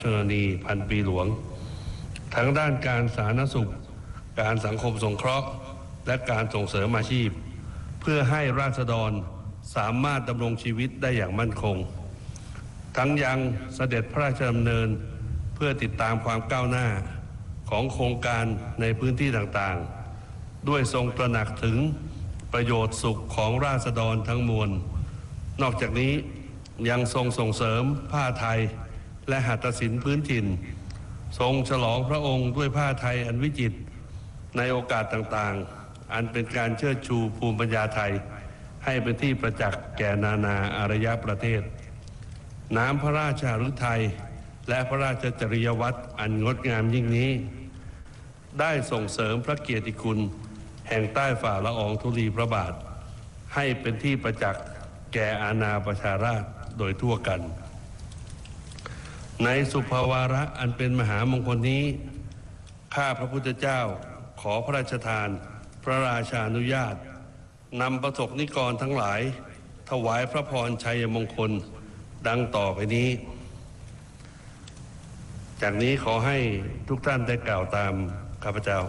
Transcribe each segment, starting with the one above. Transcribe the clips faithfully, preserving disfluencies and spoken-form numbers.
ชนนีพันปีหลวงทั้งด้านการสาธารณสุขการสังคมสงเคราะห์และการส่งเสริมอาชีพเพื่อให้ราษฎรสามารถดำรงชีวิตได้อย่างมั่นคงทั้งยังเสด็จพระราชดำเนินเพื่อติดตามความก้าวหน้าของโครงการในพื้นที่ต่างๆด้วยทรงตระหนักถึงประโยชน์สุขของราษฎรทั้งมวลนอกจากนี้ยังทรงส่งเสริมผ้าไทยและหัตถศิลป์พื้นถิ่นทรงฉลองพระองค์ด้วยผ้าไทยอันวิจิตรในโอกาสต่างๆอันเป็นการเชิดชูภูมิปัญญาไทยให้เป็นที่ประจักษ์แก่นานาอารยประเทศน้ำพระราชฤทัยและพระราชจริยวัตรอันงดงามยิ่งนี้ได้ส่งเสริมพระเกียรติคุณแห่งใต้ฝ่าละอองธุลีพระบาทให้เป็นที่ประจักษ์แก่อาณาประชาราษฎร์โดยทั่วกันในสุภาวาระอันเป็นมหามงคลนี้ข้าพระพุทธเจ้าขอพระราชทานพระราชานุญาตนำประสบนิกรทั้งหลายถวายพระพรชัยมงคลดังต่อไปนี้จากนี้ขอให้ทุกท่านได้กล่าวตามข้าพเจ้า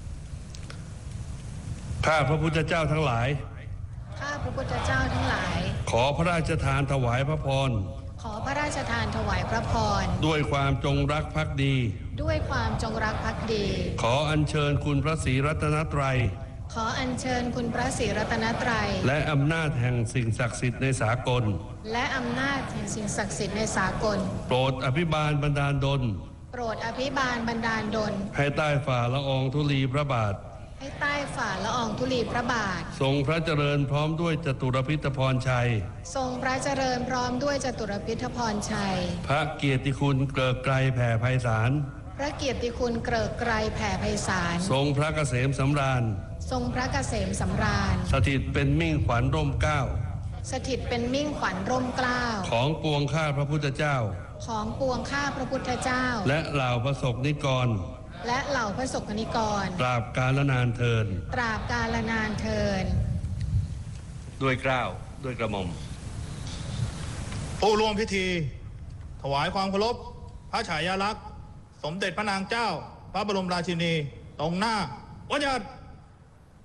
ข้าพระพุทธเจ้าทั้งหลายข้าพระพุทธเจ้าทั้งหลายขอพระราชทานถวายพระพรขอพระราชทานถวายพระพรด้วยความจงรักภักดีด้วยความจงรักภักดีขออัญเชิญคุณพระศรีรัตนตรัยขออัญเชิญคุณพระศรีรัตนตรัยและอำนาจแห่งสิ่งศักดิ์สิทธิ์ในสากลและอำนาจแห่งสิ่งศักดิ์สิทธิ์ในสากลโปรดอภิบาลบันดาลดลโปรดอภิบาลบันดาลดลให้ใต้ฝ่าละอองธุลีพระบาทให้ใต้ฝ่าละอองธุลีพระบาททรงพระเจริญพร้อมด้วยจตุรพิธพรชัยทรงพระเจริญพร้อมด้วยจตุรพิธพรชัยพระเกียรติคุณเกริกไกรแผ่ไพศาลพระเกียรติคุณเกริกไกรแผ่ไพศาลทรงพระเกษมสำราญทรงพระเกษมสำราญสถิตเป็นมิ่งขวัญร่มเกล้าสถิตเป็นมิ่งขวัญร่มเกล้าของปวงข้าพระพุทธเจ้าของปวงข้าพระพุทธเจ้าและเหล่าพระสงฆ์นิกรและเหล่าพระสงฆ์นิกรตราบกาลนานเทินตราบกาลนานเทินด้วยเกล้าด้วยกระหม่อมผู้ร่วมพิธีถวายความเคารพพระฉายาลักษณ์สมเด็จพระนางเจ้าพระบรมราชินีตรงหน้าวัญญัติ